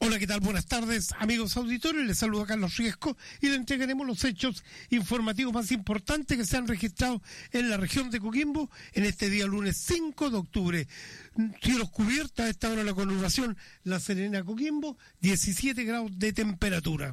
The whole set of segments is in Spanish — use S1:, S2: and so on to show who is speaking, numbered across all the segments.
S1: Hola, ¿qué tal? Buenas tardes, amigos auditores. Les saluda Carlos Riesco y le entregaremos los hechos informativos más importantes que se han registrado en la región de Coquimbo en este día lunes 5 de octubre. Cielos cubiertos a esta hora la conurbación La Serena Coquimbo, 17 grados de temperatura.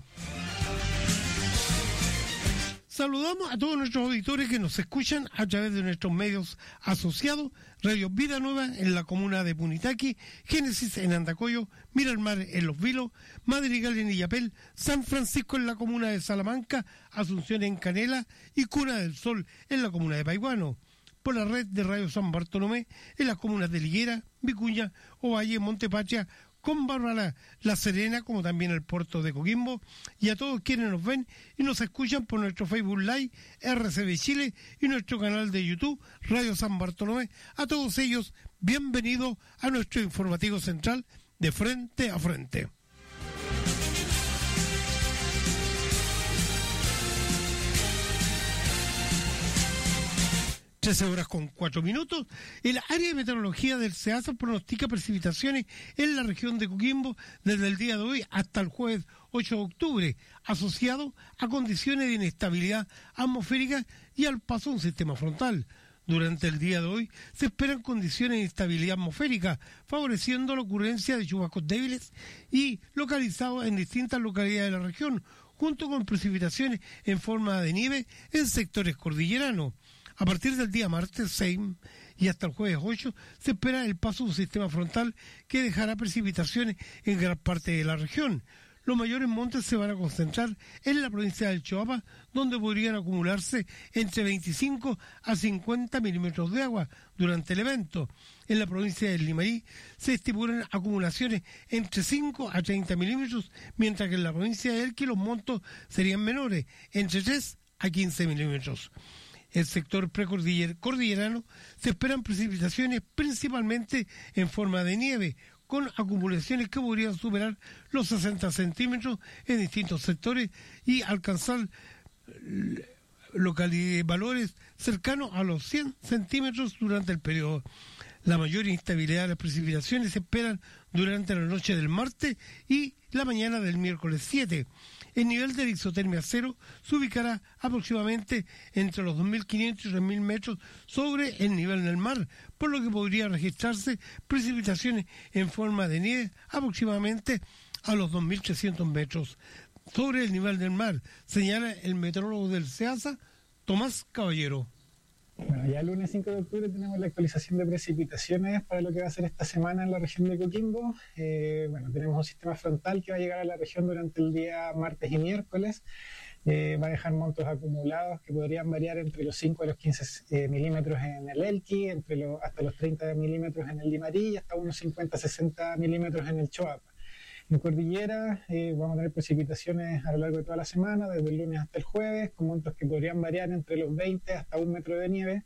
S1: Saludamos a todos nuestros auditores que nos escuchan a través de nuestros medios asociados, Radio Vida Nueva en la comuna de Punitaqui, Génesis en Andacoyo, Miramar en Los Vilos, Madrigal en Illapel, San Francisco en la comuna de Salamanca, Asunción en Canela y Cuna del Sol en la comuna de Paiguano. Por la red de Radio San Bartolomé en las comunas de Liguera, Vicuña, Ovalle, Montepatria, con Bárbara La Serena, como también el puerto de Coquimbo, y a todos quienes nos ven y nos escuchan por nuestro Facebook Live, RCB Chile, y nuestro canal de YouTube, Radio San Bartolomé. A todos ellos, bienvenidos a nuestro informativo central de Frente a Frente. 13:04. El área de meteorología del SEASA pronostica precipitaciones en la región de Coquimbo desde el día de hoy hasta el jueves 8 de octubre, asociado a condiciones de inestabilidad atmosférica y al paso de un sistema frontal. Durante el día de hoy se esperan condiciones de inestabilidad atmosférica, favoreciendo la ocurrencia de chubascos débiles y localizados en distintas localidades de la región, junto con precipitaciones en forma de nieve en sectores cordilleranos. A partir del día martes 6 y hasta el jueves 8 se espera el paso de un sistema frontal que dejará precipitaciones en gran parte de la región. Los mayores montes se van a concentrar en la provincia del Choapa, donde podrían acumularse entre 25 a 50 milímetros de agua durante el evento. En la provincia del Limarí se estipulan acumulaciones entre 5 a 30 milímetros, mientras que en la provincia de Elqui los montos serían menores, entre 3 a 15 milímetros. El sector precordillerano se esperan precipitaciones principalmente en forma de nieve, con acumulaciones que podrían superar los 60 centímetros en distintos sectores y alcanzar valores cercanos a los 100 centímetros durante el periodo. La mayor inestabilidad de las precipitaciones se esperan durante la noche del martes y la mañana del miércoles 7. El nivel de isotermia cero se ubicará aproximadamente entre los 2.500 y 3.000 metros sobre el nivel del mar, por lo que podría registrarse precipitaciones en forma de nieve aproximadamente a los 2.300 metros sobre el nivel del mar, señala el meteorólogo del SEASA, Tomás Caballero.
S2: Bueno, ya el lunes 5 de octubre tenemos la actualización de precipitaciones para lo que va a ser esta semana en la región de Coquimbo. Tenemos un sistema frontal que va a llegar a la región durante el día martes y miércoles. Va a dejar montos acumulados que podrían variar entre los 5 a los 15 milímetros en el Elqui, hasta los 30 milímetros en el Limarí y hasta unos 50-60 milímetros en el Choapa. En cordillera vamos a tener precipitaciones a lo largo de toda la semana, desde el lunes hasta el jueves, con montos que podrían variar entre los 20 hasta 1 metro de nieve.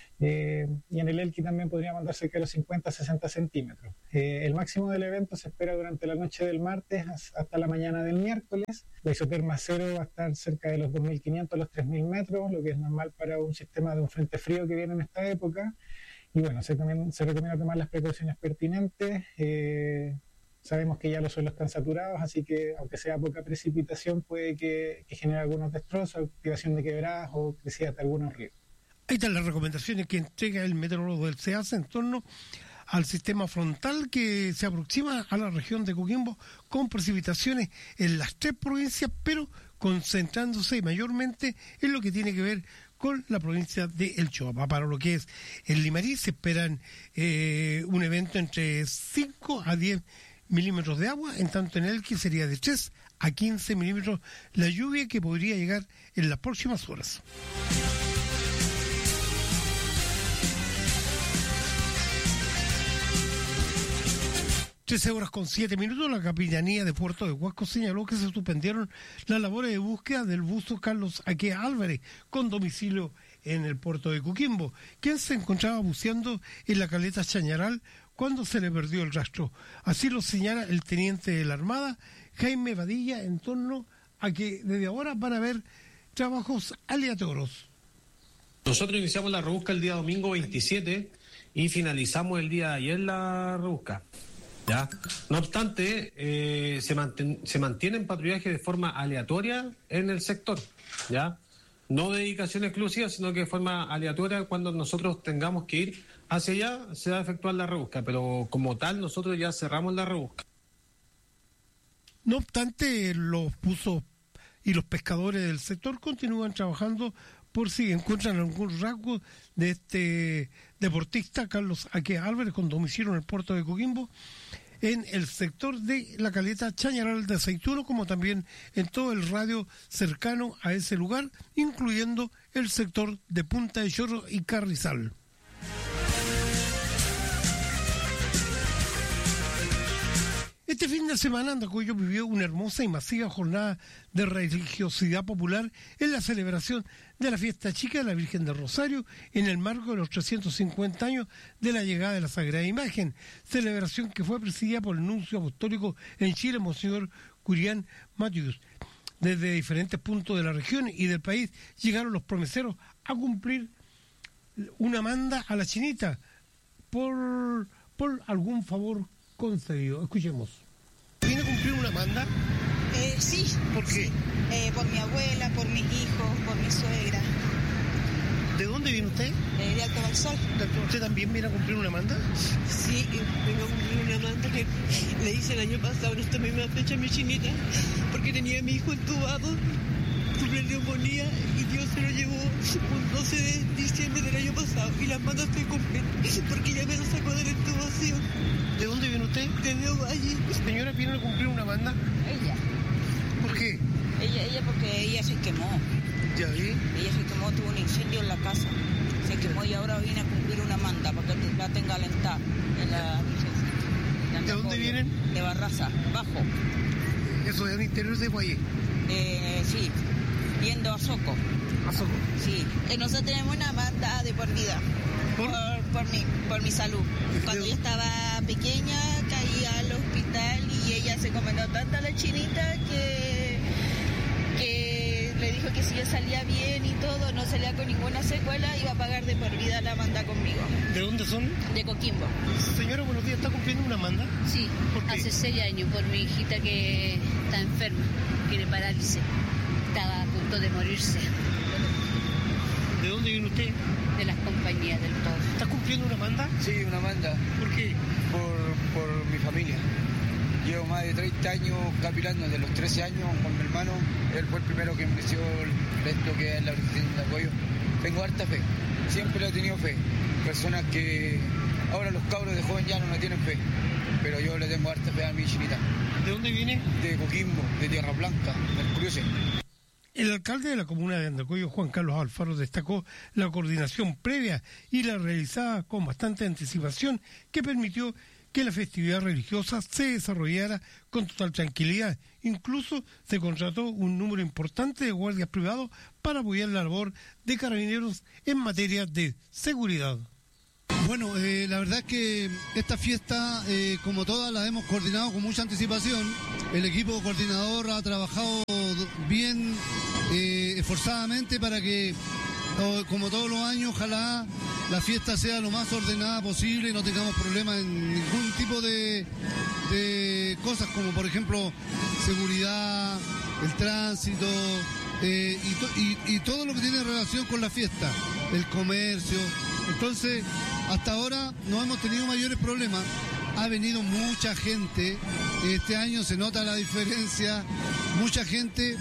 S2: Y en el Elqui también podríamos andar cerca de los 50-60 centímetros. El máximo del evento se espera durante la noche del martes hasta la mañana del miércoles. La isoterma cero va a estar cerca de los 2.500 a los 3.000 metros, lo que es normal para un sistema de un frente frío que viene en esta época. Y bueno, se recomienda tomar las precauciones pertinentes. Sabemos que ya los suelos están saturados, así que aunque sea poca precipitación puede que genere algunos destrozos, activación de quebradas o crecida de algunos ríos.
S1: Ahí están las recomendaciones que entrega el meteorólogo del SEASA en torno al sistema frontal que se aproxima a la región de Coquimbo con precipitaciones en las 3 provincias, pero concentrándose mayormente en lo que tiene que ver con la provincia de El Choapa. Para lo que es el Limarí se esperan un evento entre 5 a 10 milímetros de agua, en tanto en Elqui sería de 3 a 15 milímetros la lluvia que podría llegar en las próximas horas. 13:07. La Capitanía de Puerto de Huasco señaló que se suspendieron las labores de búsqueda del buzo Carlos Aquea Álvarez, con domicilio en el puerto de Coquimbo, quien se encontraba buceando en la caleta Chañaral cuando se le perdió el rastro. Así lo señala el teniente de la Armada, Jaime Badilla, en torno a que desde ahora van a haber trabajos aleatorios.
S3: Nosotros iniciamos la rebusca el día domingo 27 y finalizamos el día de ayer la rebusca. ¿Ya? No obstante, se mantienen patrullajes de forma aleatoria en el sector, ¿ya? No dedicación exclusiva, sino que de forma aleatoria. Cuando nosotros tengamos que ir hacia allá, se va a efectuar la rebusca, pero como tal nosotros ya cerramos la rebusca.
S1: No obstante, los buzos y los pescadores del sector continúan trabajando por si encuentran algún rasgo de este deportista Carlos Aque Álvarez, con domicilio en el puerto de Coquimbo, en el sector de la caleta Chañaral de Aceituno, como también en todo el radio cercano a ese lugar, incluyendo el sector de Punta de Chorro y Carrizal. Este fin de semana Andacollo vivió una hermosa y masiva jornada de religiosidad popular en la celebración de la fiesta chica de la Virgen del Rosario en el marco de los 350 años de la llegada de la Sagrada Imagen, celebración que fue presidida por el nuncio apostólico en Chile, Monseñor Curián Matius. Desde diferentes puntos de la región y del país llegaron los promeseros a cumplir una manda a la chinita por algún favor concedido. Escuchemos. ¿Viene a cumplir una manda?
S4: Sí.
S1: ¿Por qué?
S4: Sí. Por mi abuela, por mis hijos, por mi suegra.
S1: ¿De dónde viene usted?
S4: De Alto Balsol.
S1: ¿Usted también viene a cumplir una manda?
S5: Sí, vengo a cumplir una manda que le hice el año pasado, en esta misma fecha, a mi chinita, porque tenía a mi hijo entubado, sufrió neumonía y Dios se lo llevó un 12 de diciembre del año pasado y las mandas estoy cumpliendo porque ya me lo sacó de la intubación.
S1: ¿De dónde viene usted?
S5: De Ovalle.
S1: Señora, ¿viene a cumplir una manda?
S4: Ella.
S1: ¿Por qué?
S4: Ella porque ella se quemó.
S1: Ya vi.
S4: Ella se quemó, tuvo un incendio en la casa. Se quemó y ahora viene a cumplir una manda para que la tenga alentada en la Virgencita.
S1: ¿De dónde vienen?
S4: De Barraza, Bajo.
S1: Eso es al interior de Guayé.
S4: Sí, yendo a Soco.
S1: A Soco.
S4: Sí. Nosotros tenemos una manda de por vida. Por mi salud. Cuando yo estaba pequeña caí al hospital y ella se comentó tanto a la chinita que le dijo que si yo salía bien y todo, no salía con ninguna secuela, iba a pagar de por vida la manda conmigo.
S1: ¿De dónde son?
S4: De Coquimbo.
S1: Señora, buenos días, ¿está cumpliendo una manda?
S6: Sí,
S1: ¿Por qué?
S6: hace 6 años por mi hijita que está enferma, tiene parálisis, estaba a punto de morirse,
S1: ¿De dónde viene usted?
S6: de las compañías del todo.
S1: ¿Está cumpliendo una manda?
S7: Sí, una manda
S1: ¿Por qué?
S7: por mi familia. Llevo más de 30 años capilando, desde los 13 años con mi hermano. Él fue el primero que me inició esto que es la Virgen de Apoyo. Tengo harta fe, siempre le he tenido fe. Personas que ahora los cabros de joven ya no me tienen fe, pero yo le tengo harta fe a mi chinita.
S1: ¿De dónde viene?
S7: De Coquimbo, de Tierra Blanca, del Cruce.
S1: El alcalde de la comuna de Andacollo, Juan Carlos Alfaro, destacó la coordinación previa y la realizada con bastante anticipación que permitió que la festividad religiosa se desarrollara con total tranquilidad. Incluso se contrató un número importante de guardias privados para apoyar la labor de carabineros en materia de seguridad.
S8: Bueno, la verdad es que esta fiesta, como todas, la hemos coordinado con mucha anticipación. El equipo coordinador ha trabajado bien, esforzadamente para que, como todos los años, ojalá la fiesta sea lo más ordenada posible y no tengamos problemas en ningún tipo de cosas, como por ejemplo seguridad, el tránsito, y todo lo que tiene relación con la fiesta, el comercio. Entonces, hasta ahora no hemos tenido mayores problemas. Ha venido mucha gente, este año se nota la diferencia, mucha gente,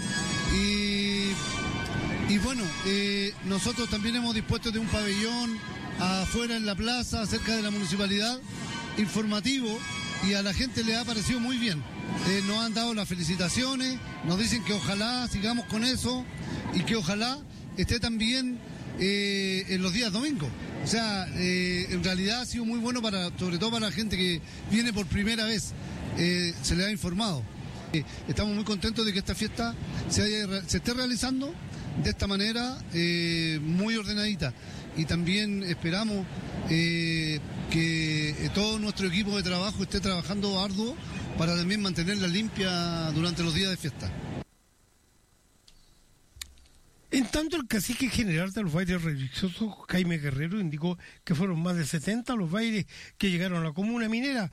S8: y bueno, nosotros también hemos dispuesto de un pabellón afuera en la plaza, cerca de la municipalidad, informativo, y a la gente le ha parecido muy bien. Nos han dado las felicitaciones, nos dicen que ojalá sigamos con eso y que ojalá esté también en los días domingos. O sea, en realidad ha sido muy bueno, sobre todo para la gente que viene por primera vez, se le ha informado. Estamos muy contentos de que esta fiesta se esté realizando de esta manera, muy ordenadita, y también esperamos que todo nuestro equipo de trabajo esté trabajando arduo para también mantenerla limpia durante los días de fiesta.
S1: En tanto, el cacique general de los bailes religiosos, Jaime Guerrero, indicó que fueron más de 70 los bailes que llegaron a la comuna minera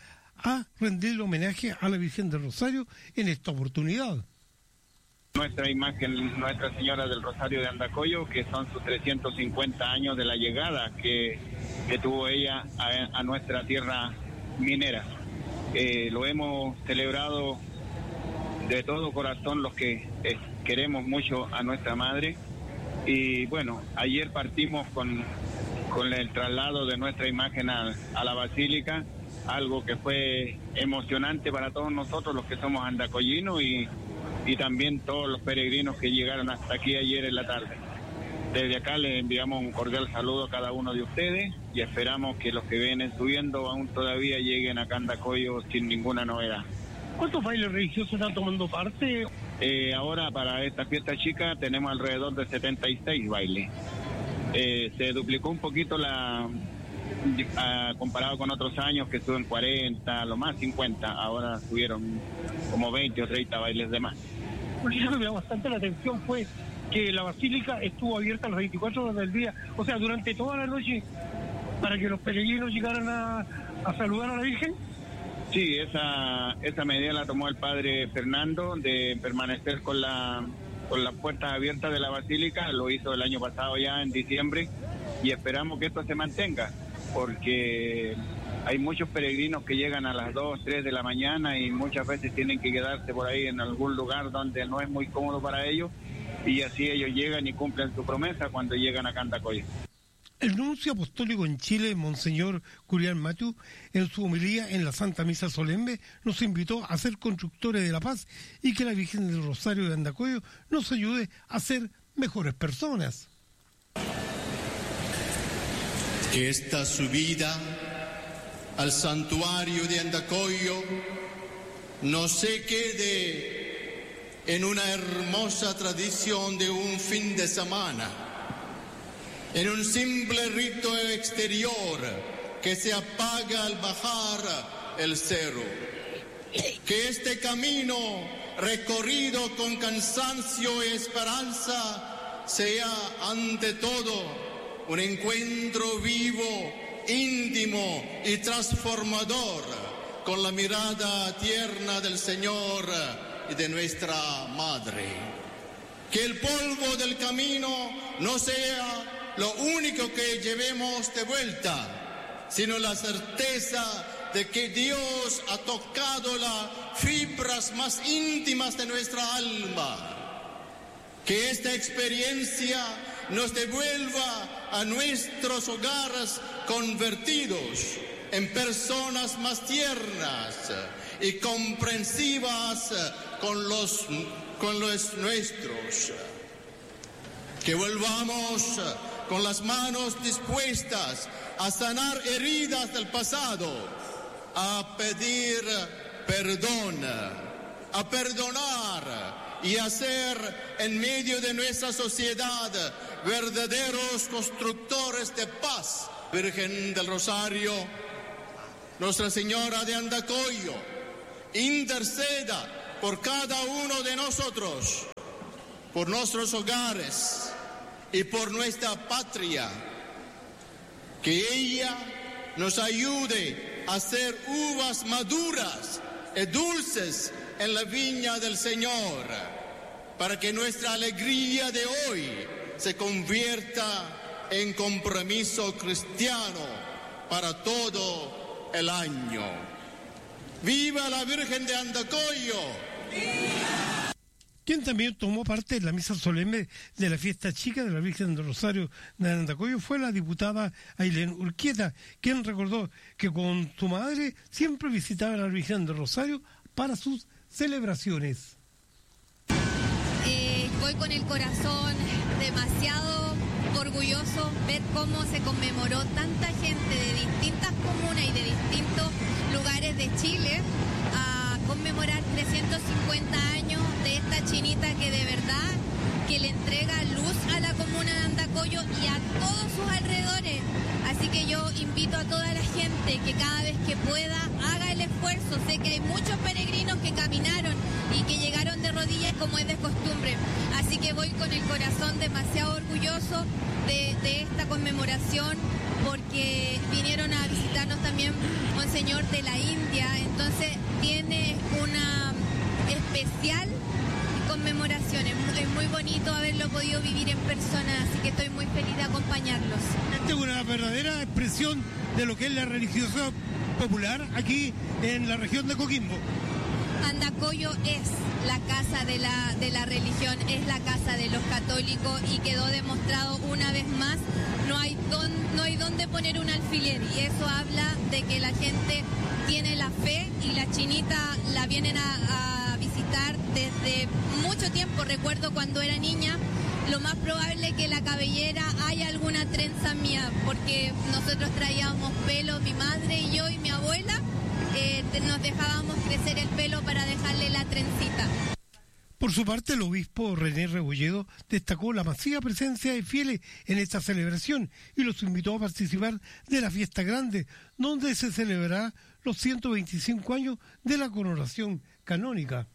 S1: a rendirle homenaje a la Virgen del Rosario en esta oportunidad.
S9: Nuestra imagen, Nuestra Señora del Rosario de Andacollo, que son sus 350 años de la llegada que tuvo ella a nuestra tierra minera. Lo hemos celebrado de todo corazón los que queremos mucho a nuestra madre. Y bueno, ayer partimos con el traslado de nuestra imagen a la basílica, algo que fue emocionante para todos nosotros los que somos andacollinos y también todos los peregrinos que llegaron hasta aquí ayer en la tarde. Desde acá les enviamos un cordial saludo a cada uno de ustedes y esperamos que los que vienen subiendo aún todavía lleguen acá a Andacollo sin ninguna novedad.
S1: ¿Cuántos bailes religiosos están tomando parte?
S9: Ahora para esta fiesta chica tenemos alrededor de 76 bailes. Se duplicó un poquito comparado con otros años que estuvo en 40, lo más 50, ahora subieron como 20 o 30 bailes de más.
S1: Lo que me llamó bastante la atención fue que la basílica estuvo abierta las 24 horas del día, o sea, durante toda la noche, para que los peregrinos llegaran a saludar a la Virgen.
S9: Sí, esa medida la tomó el padre Fernando de permanecer con las puertas abiertas de la basílica. Lo hizo el año pasado ya en diciembre y esperamos que esto se mantenga porque hay muchos peregrinos que llegan a las 2, 3 de la mañana y muchas veces tienen que quedarse por ahí en algún lugar donde no es muy cómodo para ellos y así ellos llegan y cumplen su promesa cuando llegan a Andacollo.
S1: El nuncio apostólico en Chile, Monseñor Julián Mathieu, en su homilía en la Santa Misa Solemne, nos invitó a ser constructores de la paz y que la Virgen del Rosario de Andacollo nos ayude a ser mejores personas.
S10: Que esta subida al santuario de Andacollo no se quede en una hermosa tradición de un fin de semana, en un simple rito exterior que se apaga al bajar el cerro. Que este camino recorrido con cansancio y esperanza sea ante todo un encuentro vivo, íntimo y transformador con la mirada tierna del Señor y de nuestra Madre. Que el polvo del camino no sea lo único que llevemos de vuelta, sino la certeza de que Dios ha tocado las fibras más íntimas de nuestra alma. Que esta experiencia nos devuelva a nuestros hogares convertidos en personas más tiernas y comprensivas con los nuestros. Que volvamos con las manos dispuestas a sanar heridas del pasado, a pedir perdón, a perdonar y a ser en medio de nuestra sociedad verdaderos constructores de paz. Virgen del Rosario, Nuestra Señora de Andacollo, interceda por cada uno de nosotros, por nuestros hogares y por nuestra patria. Que ella nos ayude a ser uvas maduras y dulces en la viña del Señor, para que nuestra alegría de hoy se convierta en compromiso cristiano para todo el año. ¡Viva la Virgen de Andacollo! ¡Viva!
S1: Quien también tomó parte en la misa solemne de la fiesta chica de la Virgen del Rosario de Andacollo fue la diputada Ailén Urquieta, quien recordó que con su madre siempre visitaba a la Virgen del Rosario para sus celebraciones.
S11: Voy con el corazón demasiado orgulloso ver cómo se conmemoró tanta gente de distintas comunas y de distintos lugares de Chile a conmemorar 350 años de esta chinita que de verdad que le entrega luz a la comuna de Andacollo y a todos sus alrededores. Así que yo invito a toda la gente que cada vez que pueda haga el esfuerzo. Sé que hay muchos peregrinos que caminaron y que llegaron de rodillas rodillas como es de costumbre. Así que voy con el corazón demasiado orgulloso de esta conmemoración, porque vinieron a visitarnos también un señor de la India, entonces tiene una especial conmemoración. Es muy bonito haberlo podido vivir en persona, así que estoy muy feliz de acompañarlos.
S1: Esta es una verdadera expresión de lo que es la religiosidad popular aquí en la región de Coquimbo.
S11: Andacollo es la casa de la religión, es la casa de los católicos, y quedó demostrado una vez más, no hay dónde poner un alfiler, y eso habla de que la gente tiene la fe, y la Chinita la vienen a visitar desde mucho tiempo. Recuerdo cuando era niña, lo más probable es que la cabellera haya alguna trenza mía, porque nosotros traíamos pelo, mi madre y yo y mi abuela, nos dejábamos crecer el pelo para dejarle la trencita.
S1: Por su parte, el obispo René Rebolledo destacó la masiva presencia de fieles en esta celebración y los invitó a participar de la fiesta grande, donde se celebrará los 125 años de la coronación canónica.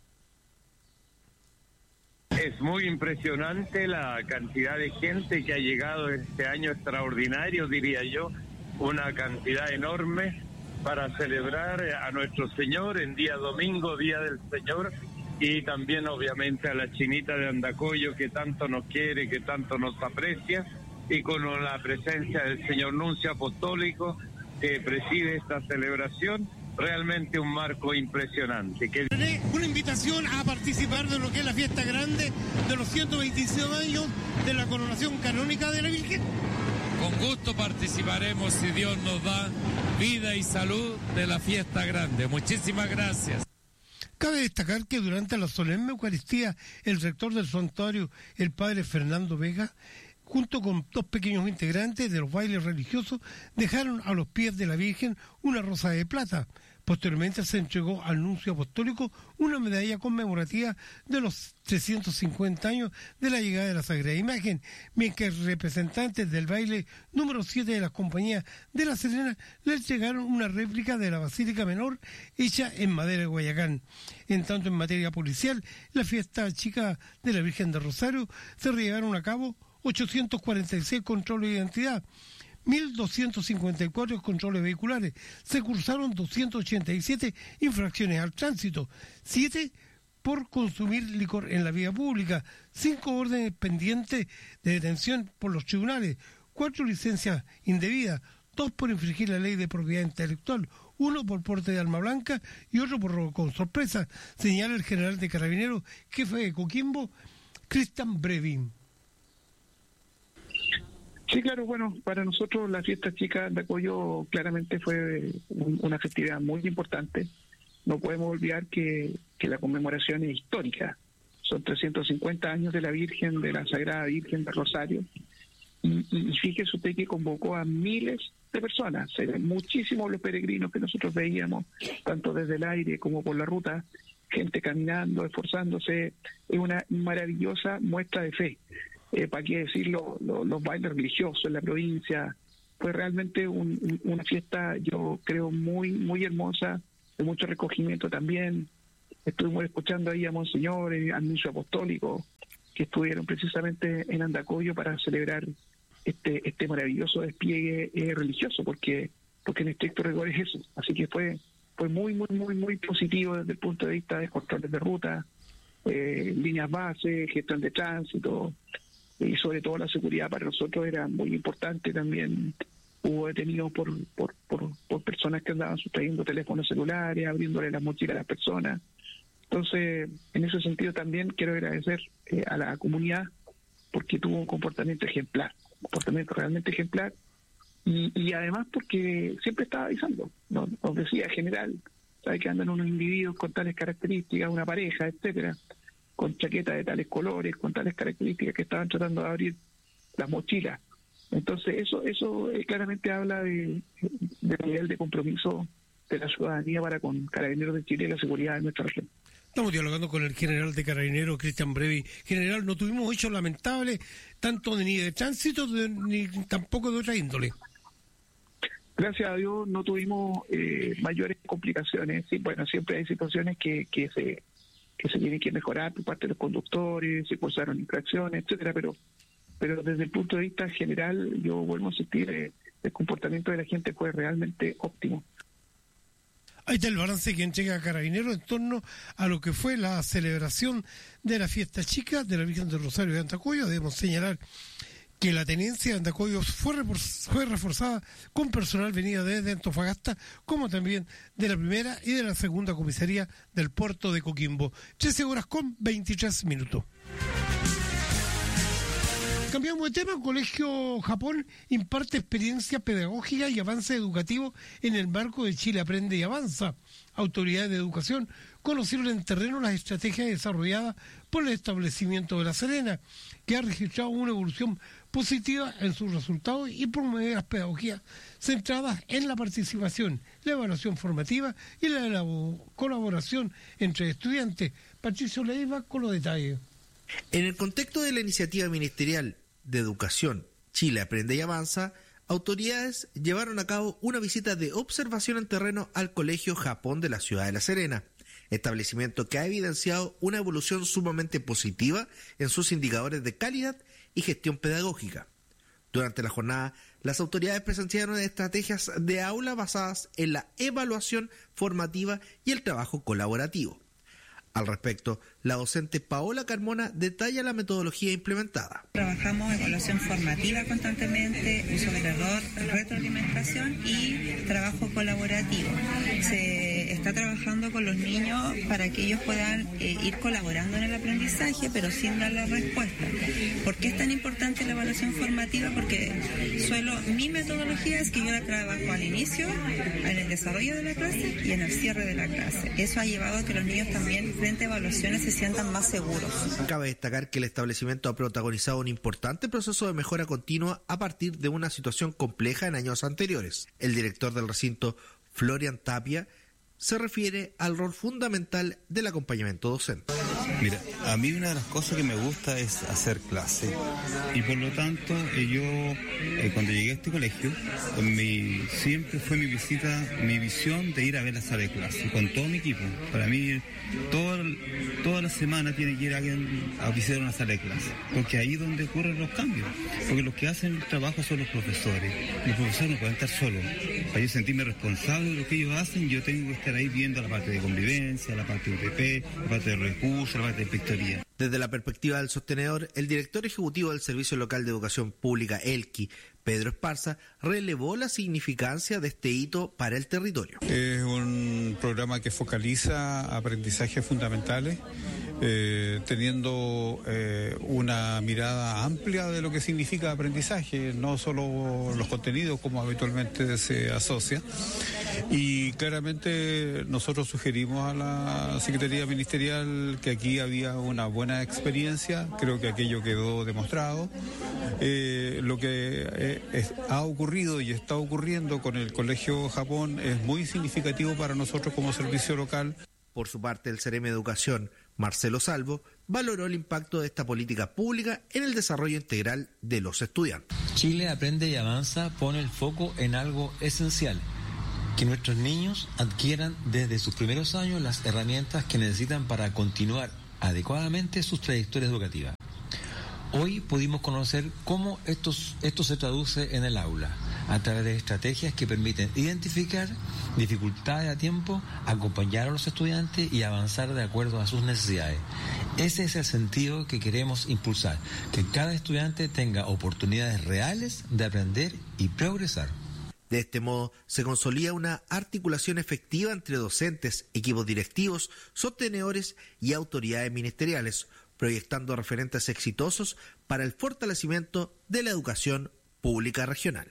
S9: Es muy impresionante la cantidad de gente que ha llegado este año, extraordinario, diría yo, una cantidad enorme para celebrar a nuestro Señor en día domingo, Día del Señor, y también obviamente a la Chinita de Andacollo, que tanto nos quiere, que tanto nos aprecia, y con la presencia del señor Nuncio Apostólico que preside esta celebración. Realmente un marco impresionante.
S1: Una invitación a participar de lo que es la fiesta grande de los 125 años de la coronación canónica de la Virgen.
S12: Con gusto participaremos, si Dios nos da vida y salud, de la fiesta grande. Muchísimas gracias.
S1: Cabe destacar que durante la solemne Eucaristía, el rector del santuario, el padre Fernando Vega, junto con dos pequeños integrantes de los bailes religiosos, dejaron a los pies de la Virgen una rosa de plata. Posteriormente se entregó al nuncio apostólico una medalla conmemorativa de los 350 años de la llegada de la Sagrada Imagen, mientras que representantes del baile número 7 de las compañías de La Serena le entregaron una réplica de la Basílica Menor hecha en madera de Guayacán. En tanto, en materia policial, la fiesta chica de la Virgen de Rosario se llevaron a cabo 846 controles de identidad, 1.254 controles vehiculares, se cursaron 287 infracciones al tránsito, 7 por consumir licor en la vía pública, 5 órdenes pendientes de detención por los tribunales, 4 licencias indebidas, 2 por infringir la ley de propiedad intelectual, 1 por porte de arma blanca y otro por robo con sorpresa, señala el general de Carabineros, jefe de Coquimbo, Cristian Brevin.
S13: Sí, claro, bueno, para nosotros la fiesta chica de Andacollo claramente fue una festividad muy importante. No podemos olvidar que la conmemoración es histórica. Son 350 años de la Virgen, de la Sagrada Virgen de Rosario. Y fíjese usted que convocó a miles de personas. Muchísimos los peregrinos que nosotros veíamos, tanto desde el aire como por la ruta, gente caminando, esforzándose. Es una maravillosa muestra de fe. ¿Para qué decirlo? Los bailes religiosos en la provincia. Fue realmente una fiesta, yo creo, muy muy hermosa, de mucho recogimiento también. Estuvimos escuchando ahí a Monseñor, al nuncio apostólico, que estuvieron precisamente en Andacollo para celebrar este maravilloso despliegue religioso, porque en estricto rigor es eso. Así que fue muy muy muy muy positivo desde el punto de vista de controles de ruta, líneas base, gestión de tránsito, y sobre todo la seguridad para nosotros era muy importante también. Hubo detenidos por personas que andaban sustrayendo teléfonos celulares, abriéndole las mochilas a las personas. Entonces, en ese sentido también quiero agradecer a la comunidad, porque tuvo un comportamiento realmente ejemplar, y además porque siempre estaba avisando. Nos decía general, sabe que andan unos individuos con tales características, una pareja, etcétera, con chaquetas de tales colores, con tales características, que estaban tratando de abrir las mochilas. Entonces eso claramente habla del nivel de compromiso de la ciudadanía para con Carabineros de Chile y la seguridad de nuestra región.
S1: Estamos dialogando con el general de Carabineros, Cristian Brevi. General, no tuvimos hechos lamentables, tanto ni de tránsito ni tampoco de otra índole.
S13: Gracias a Dios no tuvimos mayores complicaciones. Sí, bueno, siempre hay situaciones que se tiene que mejorar por parte de los conductores, se cursaron infracciones, etcétera, pero desde el punto de vista general, yo vuelvo a insistir, el comportamiento de la gente fue realmente óptimo.
S1: Ahí está el balance que entrega Carabineros en torno a lo que fue la celebración de la fiesta chica de la Virgen del Rosario de Andacollo. Debemos señalar que la tenencia de Andacollo fue reforzada con personal venido desde Antofagasta, como también de la primera y de la segunda comisaría del puerto de Coquimbo. 13:23. Cambiamos de tema. Colegio Japón imparte experiencia pedagógica y avance educativo en el marco de Chile Aprende y Avanza. Autoridades de educación conocieron en terreno las estrategias desarrolladas por el establecimiento de La Serena, que ha registrado una evolución positiva en sus resultados y promueve las pedagogías centradas en la participación, la evaluación formativa y la colaboración entre estudiantes. Patricio Leiva con los detalles.
S14: En el contexto de la iniciativa ministerial de Educación Chile Aprende y Avanza, autoridades llevaron a cabo una visita de observación en terreno al Colegio Japón de la ciudad de La Serena, establecimiento que ha evidenciado una evolución sumamente positiva en sus indicadores de calidad y gestión pedagógica. Durante la jornada, las autoridades presenciaron estrategias de aula basadas en la evaluación formativa y el trabajo colaborativo. Al respecto, la docente Paola Carmona detalla la metodología implementada.
S15: Trabajamos evaluación formativa constantemente, uso del error, retroalimentación y trabajo colaborativo. Se está trabajando con los niños para que ellos puedan ir colaborando en el aprendizaje, pero sin dar la respuesta. ¿Por qué es tan importante la evaluación formativa? Porque mi metodología es que yo la trabajo al inicio, en el desarrollo de la clase y en el cierre de la clase. Eso ha llevado a que los niños también frente a evaluaciones se sientan más seguros.
S14: Cabe destacar que el establecimiento ha protagonizado un importante proceso de mejora continua a partir de una situación compleja en años anteriores. El director del recinto, Florian Tapia, se refiere al rol fundamental del acompañamiento docente.
S16: Mira, a mí una de las cosas que me gusta es hacer clase y por lo tanto yo cuando llegué a este colegio siempre fue mi visión de ir a ver la sala de clase con todo mi equipo. Para mí toda la semana tiene que ir alguien a visitar una sala de clase, porque ahí es donde ocurren los cambios, porque los que hacen el trabajo son los profesores no pueden estar solos. Para yo sentirme responsable de lo que ellos hacen, yo tengo que estar ahí viendo la parte de convivencia, la parte de UTP, la parte de recursos, la parte de inspectoría.
S14: Desde la perspectiva del sostenedor, el director ejecutivo del Servicio Local de Educación Pública, ELQI, Pedro Esparza, relevó la significancia de este hito para el territorio.
S17: Es un programa que focaliza aprendizajes fundamentales, teniendo una mirada amplia de lo que significa aprendizaje, no solo los contenidos como habitualmente se asocia. Y claramente nosotros sugerimos a la Secretaría Ministerial que aquí había una buena experiencia, creo que aquello quedó demostrado. Lo que ha ocurrido y está ocurriendo con el Colegio Japón es muy significativo para nosotros como servicio local.
S14: Por su parte, el CEREM de Educación, Marcelo Salvo, valoró el impacto de esta política pública en el desarrollo integral de los estudiantes.
S18: Chile Aprende y Avanza pone el foco en algo esencial: que nuestros niños adquieran desde sus primeros años las herramientas que necesitan para continuar adecuadamente sus trayectorias educativas. Hoy pudimos conocer cómo esto se traduce en el aula, a través de estrategias que permiten identificar dificultades a tiempo, acompañar a los estudiantes y avanzar de acuerdo a sus necesidades. Ese es el sentido que queremos impulsar, que cada estudiante tenga oportunidades reales de aprender y progresar.
S14: De este modo, se consolida una articulación efectiva entre docentes, equipos directivos, sostenedores y autoridades ministeriales, proyectando referentes exitosos para el fortalecimiento de la educación pública regional.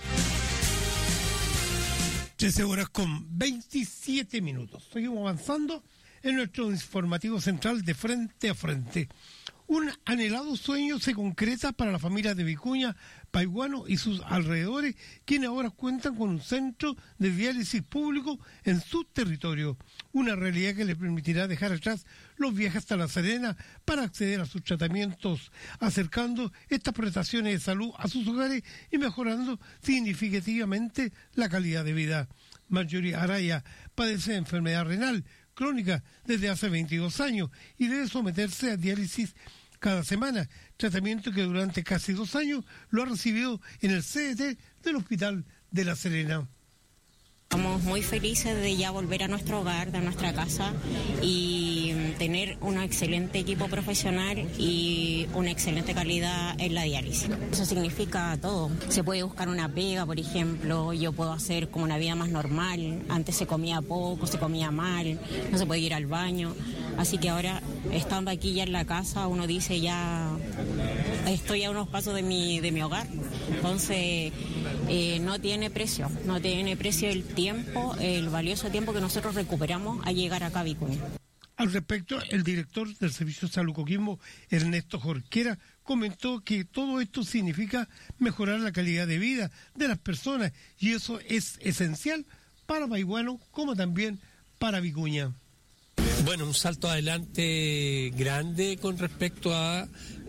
S1: 13:27. Seguimos avanzando en nuestro informativo central de Frente a Frente. Un anhelado sueño se concreta para la familia de Vicuña, Paiguano y sus alrededores, quienes ahora cuentan con un centro de diálisis público en su territorio. Una realidad que les permitirá dejar atrás los viajes hasta La Serena para acceder a sus tratamientos, acercando estas prestaciones de salud a sus hogares y mejorando significativamente la calidad de vida. Marjorie Araya padece de enfermedad renal, crónica desde hace 22 años y debe someterse a diálisis cada semana, tratamiento que durante casi 2 años lo ha recibido en el CDT del Hospital de La Serena.
S19: Estamos muy felices de ya volver a nuestro hogar, de nuestra casa y tener un excelente equipo profesional y una excelente calidad en la diálisis. Eso significa todo. Se puede buscar una pega, por ejemplo, yo puedo hacer como una vida más normal. Antes se comía poco, se comía mal, no se podía ir al baño. Así que ahora, estando aquí ya en la casa, uno dice ya estoy a unos pasos de mi hogar. Entonces, no tiene precio el tiempo, el valioso tiempo que nosotros recuperamos al llegar acá a Vicuña.
S1: Al respecto, el director del Servicio de Salud Coquimbo, Ernesto Jorquera, comentó que todo esto significa mejorar la calidad de vida de las personas y eso es esencial para Paihuano como también para Vicuña.
S20: Bueno, un salto adelante grande con respecto a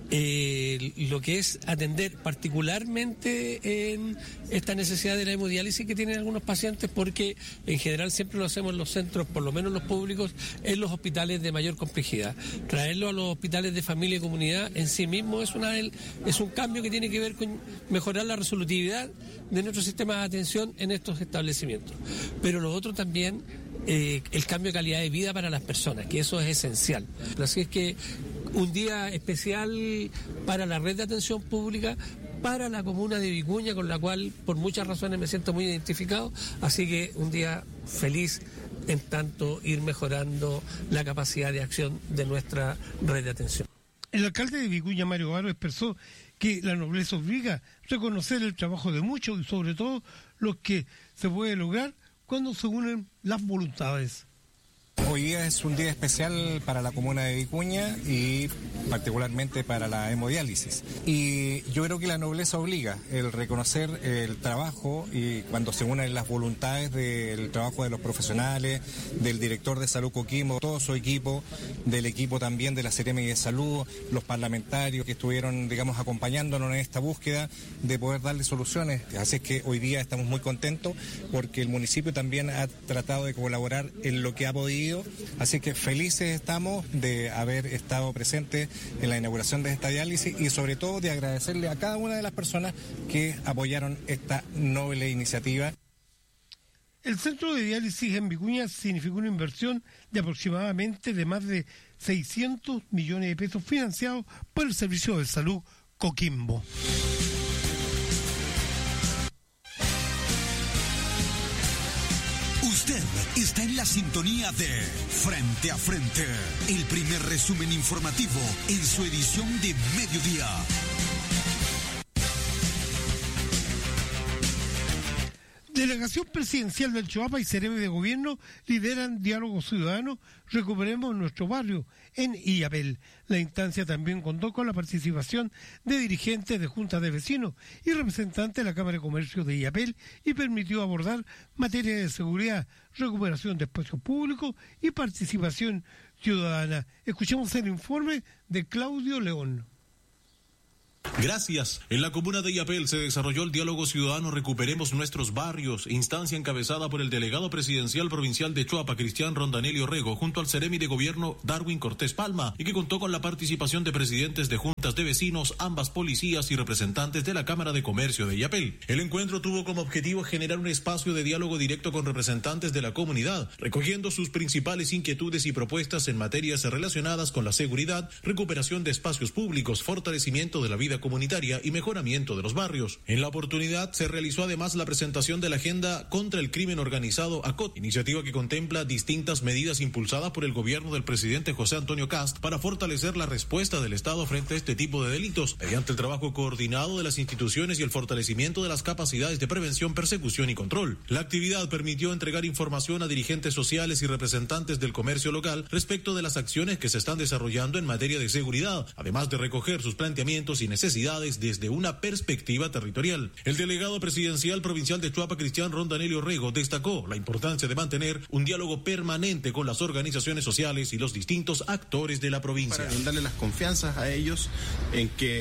S20: lo que es atender particularmente en esta necesidad de la hemodiálisis que tienen algunos pacientes, porque en general siempre lo hacemos en los centros, por lo menos los públicos, en los hospitales de mayor complejidad. Traerlo a los hospitales de familia y comunidad en sí mismo es un cambio que tiene que ver con mejorar la resolutividad de nuestro sistema de atención en estos establecimientos. Pero lo otro también, el cambio de calidad de vida para las personas, que eso es esencial. Así es que un día especial para la red de atención pública, para la comuna de Vicuña, con la cual por muchas razones me siento muy identificado, así que un día feliz en tanto ir mejorando la capacidad de acción de nuestra red de atención.
S1: El alcalde de Vicuña, Mario Varo, expresó que la nobleza obliga a reconocer el trabajo de muchos y sobre todo los que se puede lograr cuando se unen las voluntades.
S21: Hoy día es un día especial para la comuna de Vicuña y particularmente para la hemodiálisis. Y yo creo que la nobleza obliga el reconocer el trabajo y cuando se unen las voluntades del trabajo de los profesionales, del director de Salud Coquimbo, todo su equipo, del equipo también de la Seremi de Salud, los parlamentarios que estuvieron, digamos, acompañándonos en esta búsqueda de poder darle soluciones. Así es que hoy día estamos muy contentos porque el municipio también ha tratado de colaborar en lo que ha podido. Así que felices estamos de haber estado presentes en la inauguración de esta diálisis y sobre todo de agradecerle a cada una de las personas que apoyaron esta noble iniciativa.
S1: El centro de diálisis en Vicuña significó una inversión de aproximadamente de más de 600 millones de pesos financiados por el Servicio de Salud Coquimbo.
S22: Usted está en la sintonía de Frente a Frente, el primer resumen informativo en su edición de mediodía.
S1: Delegación Presidencial del Choapa y Seremi de Gobierno lideran diálogo ciudadano Recuperemos nuestro barrio en Illapel. La instancia también contó con la participación de dirigentes de juntas de vecinos y representantes de la Cámara de Comercio de Illapel y permitió abordar materias de seguridad, recuperación de espacios públicos y participación ciudadana. Escuchemos el informe de Claudio León.
S23: Gracias. En la comuna de Illapel se desarrolló el diálogo ciudadano Recuperemos nuestros barrios, instancia encabezada por el delegado presidencial provincial de Choapa, Cristian Rondanelio Rego, junto al Seremi de Gobierno Darwin Cortés Palma, y que contó con la participación de presidentes de juntas de vecinos, ambas policías y representantes de la Cámara de Comercio de Illapel. El encuentro tuvo como objetivo generar un espacio de diálogo directo con representantes de la comunidad, recogiendo sus principales inquietudes y propuestas en materias relacionadas con la seguridad, recuperación de espacios públicos, fortalecimiento de la vida comunitaria y mejoramiento de los barrios. En la oportunidad se realizó además la presentación de la Agenda contra el Crimen Organizado ACOT, iniciativa que contempla distintas medidas impulsadas por el gobierno del presidente José Antonio Cast para fortalecer la respuesta del Estado frente a este tipo de delitos, mediante el trabajo coordinado de las instituciones y el fortalecimiento de las capacidades de prevención, persecución y control. La actividad permitió entregar información a dirigentes sociales y representantes del comercio local respecto de las acciones que se están desarrollando en materia de seguridad, además de recoger sus planteamientos y necesidades desde una perspectiva territorial. El delegado presidencial provincial de Choapa, Cristian Rondanelio Rego, destacó la importancia de mantener un diálogo permanente con las organizaciones sociales y los distintos actores de la provincia.
S24: Para darle las confianzas a ellos en que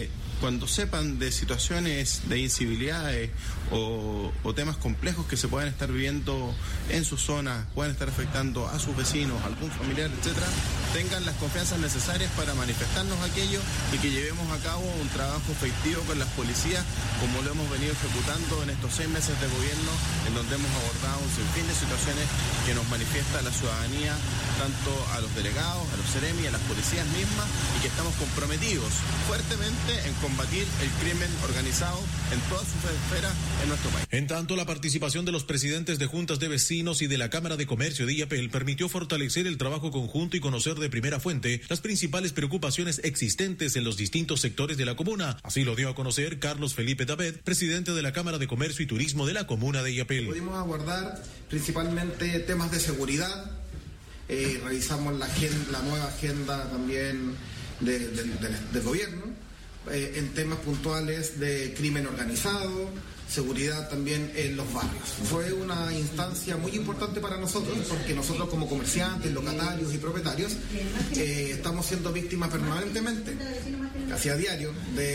S2: cuando sepan de situaciones de incivilidades o temas complejos que se puedan estar viviendo en sus zonas, pueden estar afectando a sus vecinos, algún familiar, etcétera, tengan las confianzas necesarias para manifestarnos aquello y que llevemos a cabo un trabajo efectivo con las policías, como lo hemos venido ejecutando en estos 6 meses de gobierno, en donde hemos abordado un sinfín de situaciones que nos manifiesta la ciudadanía, tanto a los delegados, a los seremi, a las policías mismas, y que estamos comprometidos fuertemente en combatir el crimen organizado en todas sus esferas en nuestro país.
S23: En tanto, la participación de los presidentes de juntas de vecinos y de la Cámara de Comercio de Illapel permitió fortalecer el trabajo conjunto y conocer de primera fuente las principales preocupaciones existentes en los distintos sectores de la comuna. Así lo dio a conocer Carlos Felipe David, presidente de la Cámara de Comercio y Turismo de la comuna de Illapel.
S3: Pudimos abordar principalmente temas de seguridad, revisamos la nueva agenda también del gobierno, en temas puntuales de crimen organizado, seguridad también en los barrios. Fue una instancia muy importante para nosotros, porque nosotros como comerciantes, locatarios y propietarios estamos siendo víctimas permanentemente, casi a diario,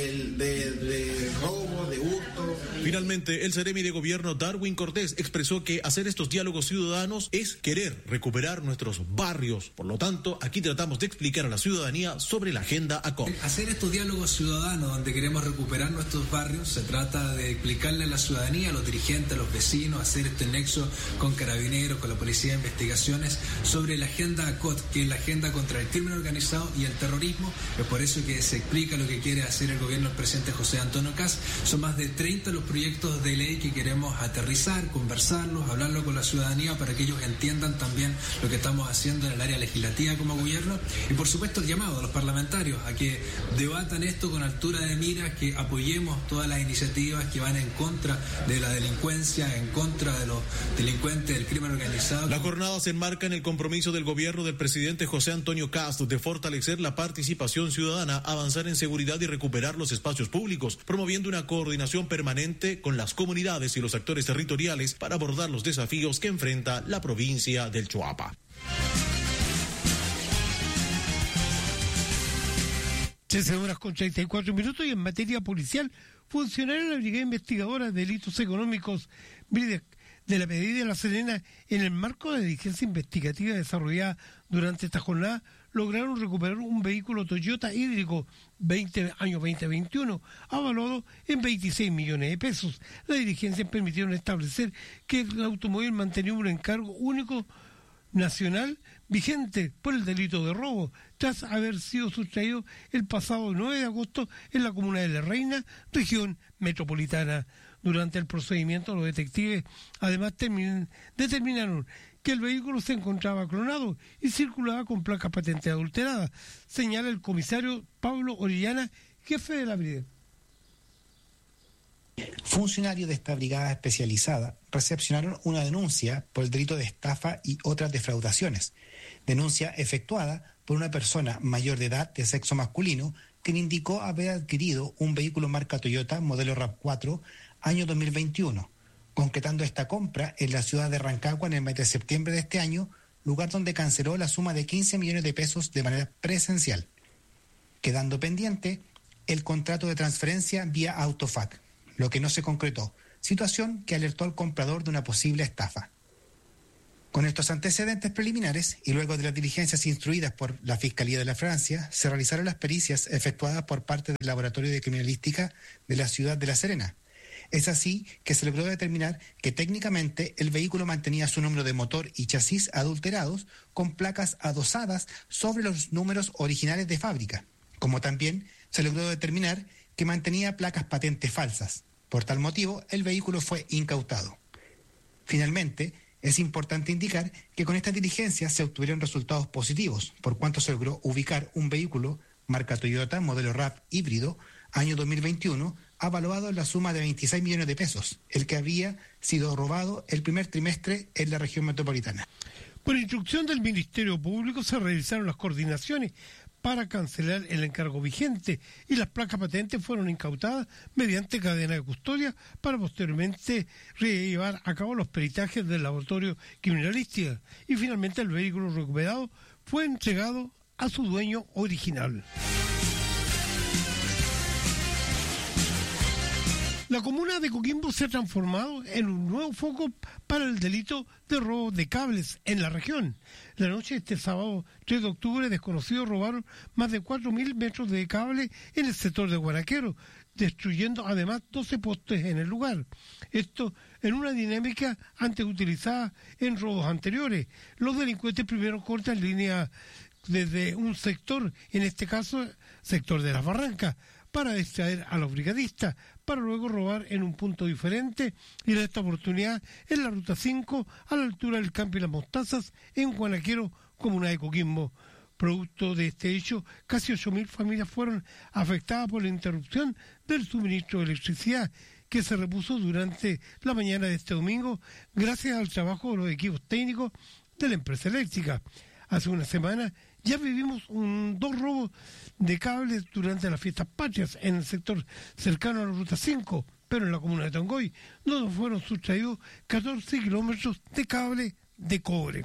S3: de robo, de hurto.
S23: Finalmente, el seremi de gobierno Darwin Cortés expresó que hacer estos diálogos ciudadanos es querer recuperar nuestros barrios. Por lo tanto, aquí tratamos de explicar a la ciudadanía sobre la agenda ACOP.
S5: Hacer estos diálogos ciudadanos donde queremos recuperar nuestros barrios, se trata de explicarle a la ciudadanía, a los dirigentes, a los vecinos, hacer este nexo con Carabineros, con la Policía de Investigaciones, sobre la agenda ACOT, que es la agenda contra el crimen organizado y el terrorismo. Es por eso que se explica lo que quiere hacer el gobierno del presidente José Antonio Kast. Son más de 30 los proyectos de ley que queremos aterrizar, conversarlos, hablarlo con la ciudadanía para que ellos entiendan también lo que estamos haciendo en el área legislativa como gobierno. Y por supuesto el llamado a los parlamentarios a que debatan esto con altura de miras, que apoyemos todas las iniciativas que van en contra de la delincuencia, en contra de los delincuentes del crimen organizado.
S23: La jornada se enmarca en el compromiso del gobierno del presidente José Antonio Kast de fortalecer la participación ciudadana, avanzar en seguridad y recuperar los espacios públicos, promoviendo una coordinación permanente con las comunidades y los actores territoriales para abordar los desafíos que enfrenta la provincia del Choapa.
S1: 13:34 y en materia policial, funcionarios de la Brigada Investigadora de Delitos Económicos BRIDEC de la medida de La Serena, en el marco de la diligencia investigativa desarrollada durante esta jornada, lograron recuperar un vehículo Toyota hídrico año 2021, avaluado en 26 millones de pesos. La diligencia permitieron establecer que el automóvil mantenía un encargo único nacional vigente por el delito de robo, tras haber sido sustraído el pasado 9 de agosto en la comuna de La Reina, región metropolitana. Durante el procedimiento, los detectives además determinaron que el vehículo se encontraba clonado y circulaba con placas patente adulteradas, señala el comisario Pablo Orellana, jefe de la brigada.
S24: Funcionarios de esta brigada especializada recepcionaron una denuncia por el delito de estafa y otras defraudaciones. Denuncia efectuada por una persona mayor de edad de sexo masculino, quien indicó haber adquirido un vehículo marca Toyota modelo RAV4 año 2021, concretando esta compra en la ciudad de Rancagua en el mes de septiembre de este año, lugar donde canceló la suma de 15 millones de pesos de manera presencial, quedando pendiente el contrato de transferencia vía Autofac, lo que no se concretó, situación que alertó al comprador de una posible estafa. Con estos antecedentes preliminares y luego de las diligencias instruidas por la Fiscalía de la Francia, se realizaron las pericias efectuadas por parte del Laboratorio de Criminalística de la ciudad de La Serena. Es así que se logró determinar que técnicamente el vehículo mantenía su número de motor y chasis adulterados con placas adosadas sobre los números originales de fábrica, como también se logró determinar que mantenía placas patentes falsas. Por tal motivo, el vehículo fue incautado. Finalmente, es importante indicar que con esta diligencia se obtuvieron resultados positivos, por cuanto se logró ubicar un vehículo marca Toyota modelo RAV híbrido año 2021, avaluado en la suma de 26 millones de pesos, el que había sido robado el primer trimestre en la región metropolitana.
S1: Por instrucción del Ministerio Público se realizaron las coordinaciones para cancelar el encargo vigente y las placas patentes fueron incautadas mediante cadena de custodia para posteriormente llevar a cabo los peritajes del laboratorio criminalística y finalmente el vehículo recuperado fue entregado a su dueño original. La comuna de Coquimbo se ha transformado en un nuevo foco para el delito de robo de cables en la región. La noche de este sábado 3 de octubre, desconocidos robaron más de 4.000 metros de cable en el sector de Guaraquero, destruyendo además 12 postes en el lugar. Esto en una dinámica antes utilizada en robos anteriores. Los delincuentes primero cortan línea desde un sector, en este caso sector de las Barrancas, para distraer a los brigadistas, para luego robar en un punto diferente, y en esta oportunidad en la ruta 5, a la altura del Camping Las Mostazas, en Guanaquero, comuna de Coquimbo. Producto de este hecho, casi 8.000 familias fueron afectadas por la interrupción del suministro de electricidad, que se repuso durante la mañana de este domingo, gracias al trabajo de los equipos técnicos de la empresa eléctrica. Hace una semana ya vivimos 2 robos de cables durante las fiestas patrias en el sector cercano a la ruta 5, pero en la comuna de Tongoy, donde fueron sustraídos 14 kilómetros de cable de cobre.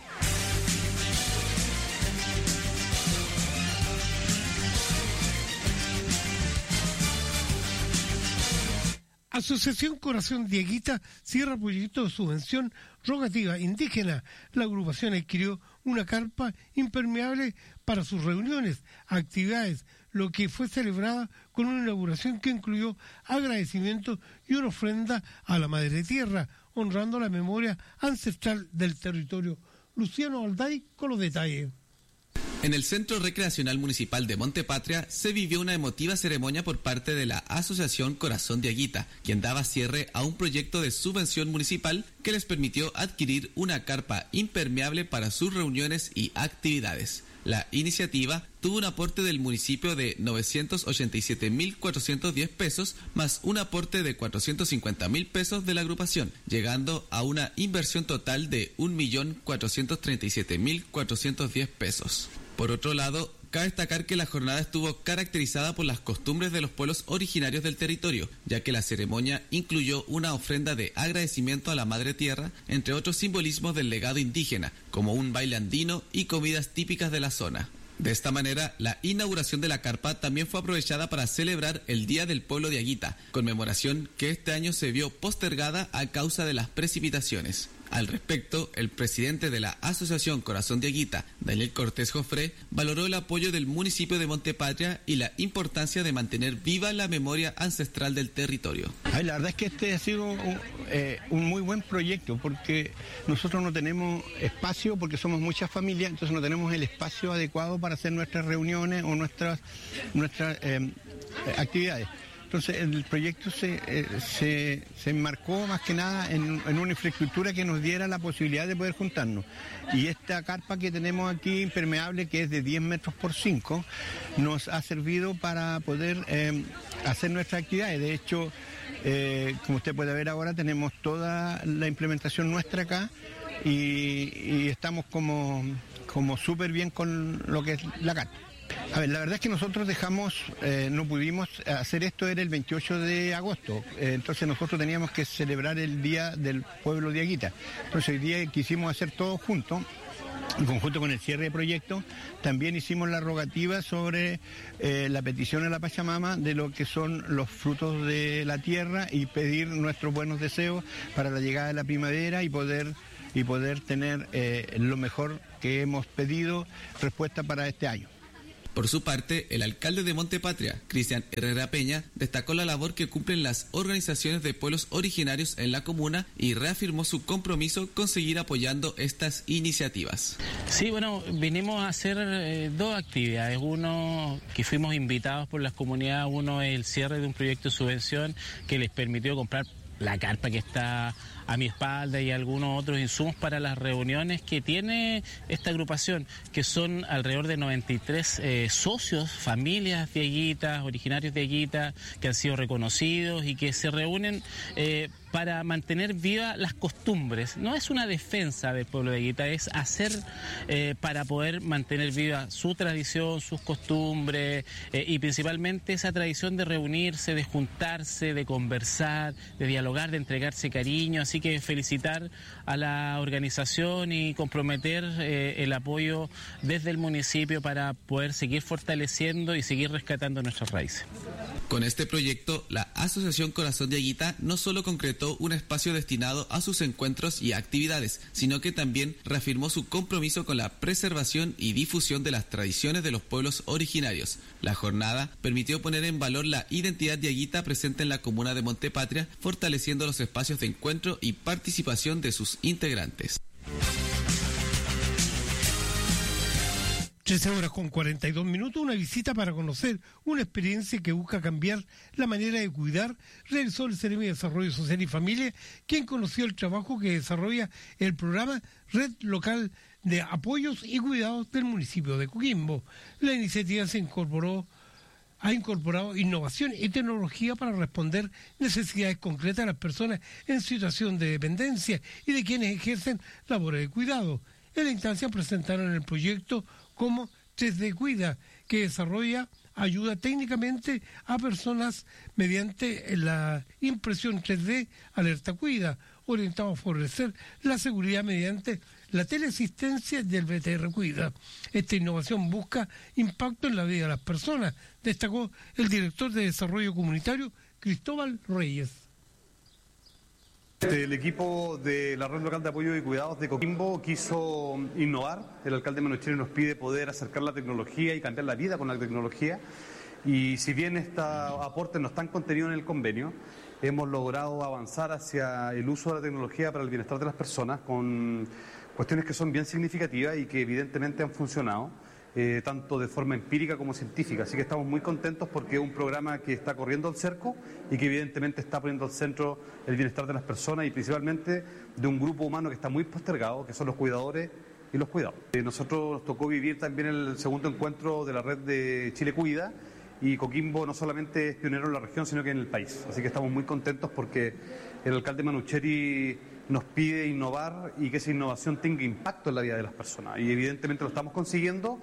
S1: Asociación Corazón de Aguita cierra proyecto de subvención rogativa indígena. La agrupación adquirió una carpa impermeable para sus reuniones, actividades, lo que fue celebrada con una inauguración que incluyó agradecimiento y una ofrenda a la Madre Tierra, honrando la memoria ancestral del territorio. Luciano Alday con los detalles.
S4: En el Centro Recreacional Municipal de Montepatria se vivió una emotiva ceremonia por parte de la Asociación Corazón de Aguita, quien daba cierre a un proyecto de subvención municipal que les permitió adquirir una carpa impermeable para sus reuniones y actividades. La iniciativa tuvo un aporte del municipio de 987.410 pesos más un aporte de 450.000 pesos de la agrupación, llegando a una inversión total de 1.437.410 pesos. Por otro lado, cabe destacar que la jornada estuvo caracterizada por las costumbres de los pueblos originarios del territorio, ya que la ceremonia incluyó una ofrenda de agradecimiento a la Madre Tierra, entre otros simbolismos del legado indígena, como un baile andino y comidas típicas de la zona. De esta manera, la inauguración de la carpa también fue aprovechada para celebrar el Día del Pueblo de Aguita, conmemoración que este año se vio postergada a causa de las precipitaciones. Al respecto, el presidente de la Asociación Corazón de Aguita, Daniel Cortés Jofré, valoró el apoyo del municipio de Montepatria y la importancia de mantener viva la memoria ancestral del territorio.
S6: La verdad es que este ha sido un muy buen proyecto, porque nosotros no tenemos espacio, porque somos muchas familias, entonces no tenemos el espacio adecuado para hacer nuestras reuniones o nuestras actividades. Entonces el proyecto se enmarcó más que nada en una infraestructura que nos diera la posibilidad de poder juntarnos. Y esta carpa que tenemos aquí impermeable, que es de 10 metros por 5, nos ha servido para poder hacer nuestras actividades. De hecho, como usted puede ver ahora, tenemos toda la implementación nuestra acá y estamos como súper bien con lo que es la carpa. A ver, la verdad es que nosotros no pudimos hacer esto, era el 28 de agosto, entonces nosotros teníamos que celebrar el Día del Pueblo de Aguita. Entonces hoy día quisimos hacer todo junto, en conjunto con el cierre de proyecto. También hicimos la rogativa sobre la petición a la Pachamama de lo que son los frutos de la tierra y pedir nuestros buenos deseos para la llegada de la primavera y poder tener lo mejor que hemos pedido, respuesta para este año.
S4: Por su parte, el alcalde de Montepatria, Cristian Herrera Peña, destacó la labor que cumplen las organizaciones de pueblos originarios en la comuna y reafirmó su compromiso con seguir apoyando estas iniciativas.
S7: Sí, bueno, vinimos a hacer 2 actividades. Uno, que fuimos invitados por las comunidades, uno es el cierre de un proyecto de subvención que les permitió comprar la carpa que está a mi espalda y algunos otros insumos para las reuniones que tiene esta agrupación, que son alrededor de 93 socios, familias de Aguita, originarios de Aguita, que han sido reconocidos y que se reúnen para mantener vivas las costumbres. No es una defensa del pueblo de Aguita, es hacer para poder mantener viva su tradición, sus costumbres y principalmente esa tradición de reunirse, de juntarse, de conversar, de dialogar, de entregarse cariño. Así que felicitar a la organización y comprometer el apoyo desde el municipio para poder seguir fortaleciendo y seguir rescatando nuestras raíces.
S4: Con este proyecto, la Asociación Corazón de Aguita no solo concretó un espacio destinado a sus encuentros y actividades, sino que también reafirmó su compromiso con la preservación y difusión de las tradiciones de los pueblos originarios. La jornada permitió poner en valor la identidad de Aguita presente en la comuna de Montepatria, fortaleciendo los espacios de encuentro y participación de sus integrantes.
S1: 13:42, una visita para conocer una experiencia que busca cambiar la manera de cuidar, realizó el Ceremi de Desarrollo Social y Familia, quien conoció el trabajo que desarrolla el programa Red Local de Apoyos y Cuidados del municipio de Coquimbo. La iniciativa ha incorporado innovación y tecnología para responder necesidades concretas de las personas en situación de dependencia y de quienes ejercen labores de cuidado. En la instancia presentaron el proyecto como 3D Cuida, que desarrolla ayuda técnicamente a personas mediante la impresión 3D Alerta Cuida, orientado a favorecer la seguridad mediante la teleasistencia del BTR Cuida. Esta innovación busca impacto en la vida de las personas, destacó el director de Desarrollo Comunitario, Cristóbal Reyes.
S8: El equipo de la Red Local de Apoyo y Cuidados de Coquimbo quiso innovar. El alcalde Manucheri nos pide poder acercar la tecnología y cambiar la vida con la tecnología. Y si bien estos aportes no están contenidos en el convenio, hemos logrado avanzar hacia el uso de la tecnología para el bienestar de las personas con cuestiones que son bien significativas y que evidentemente han funcionado, tanto de forma empírica como científica. Así que estamos muy contentos porque es un programa que está corriendo al cerco y que evidentemente está poniendo al centro el bienestar de las personas y principalmente de un grupo humano que está muy postergado, que son los cuidadores y los cuidados. Nosotros nos tocó vivir también el segundo encuentro de la red de Chile Cuida, y Coquimbo no solamente es pionero en la región, sino que en el país. Así que estamos muy contentos porque el alcalde Manucheri nos pide innovar y que esa innovación tenga impacto en la vida de las personas. Y evidentemente lo estamos consiguiendo,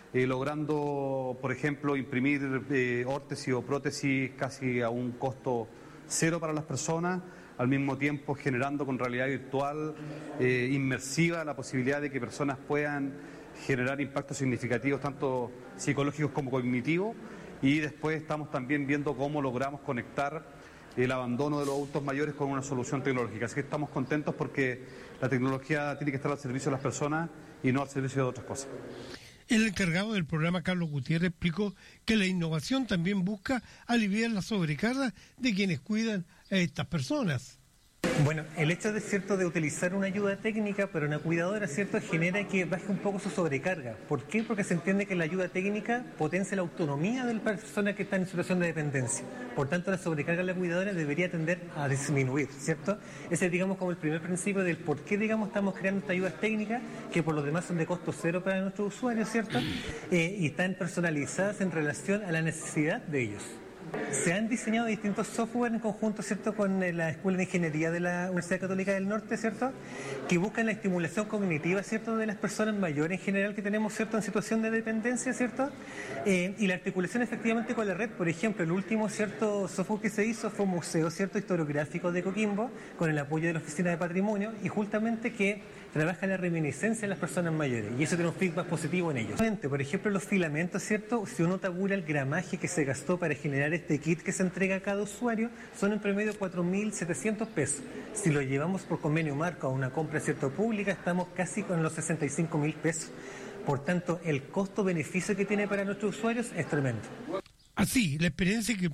S8: logrando, por ejemplo, imprimir órtesis o prótesis casi a un costo cero para las personas, al mismo tiempo generando con realidad virtual inmersiva la posibilidad de que personas puedan generar impactos significativos, tanto psicológicos como cognitivos. Y después estamos también viendo cómo logramos conectar el abandono de los adultos mayores con una solución tecnológica. Así que estamos contentos porque la tecnología tiene que estar al servicio de las personas y no al servicio de otras cosas.
S1: El encargado del programa, Carlos Gutiérrez, explicó que la innovación también busca aliviar la sobrecarga de quienes cuidan a estas personas.
S9: Bueno, el hecho de utilizar una ayuda técnica para una cuidadora, genera que baje un poco su sobrecarga. ¿Por qué? Porque se entiende que la ayuda técnica potencia la autonomía de la persona que está en situación de dependencia. Por tanto, la sobrecarga de la cuidadora debería tender a disminuir, ¿cierto? Ese es, como el primer principio del por qué, estamos creando estas ayudas técnicas, que por lo demás son de costo cero para nuestros usuarios, ¿cierto? Y están personalizadas en relación a la necesidad de ellos. Se han diseñado distintos software en conjunto, ¿cierto?, con la Escuela de Ingeniería de la Universidad Católica del Norte, ¿cierto?, que buscan la estimulación cognitiva, ¿cierto?, de las personas mayores en general que tenemos, ¿cierto?, en situación de dependencia, ¿cierto?, y la articulación efectivamente con la red. Por ejemplo, el último, ¿cierto?, software que se hizo fue un museo, ¿cierto?, historiográfico de Coquimbo, con el apoyo de la Oficina de Patrimonio, y justamente que trabaja la reminiscencia de las personas mayores, y eso tiene un feedback positivo en ellos. Por ejemplo, los filamentos, ¿cierto?, si uno tabula el gramaje que se gastó para generar este kit que se entrega a cada usuario, son en promedio 4.700 pesos. Si lo llevamos por convenio marco a una compra, ¿cierto?, pública, estamos casi con los 65.000 pesos. Por tanto, el costo-beneficio que tiene para nuestros usuarios es tremendo.
S1: Así, la experiencia que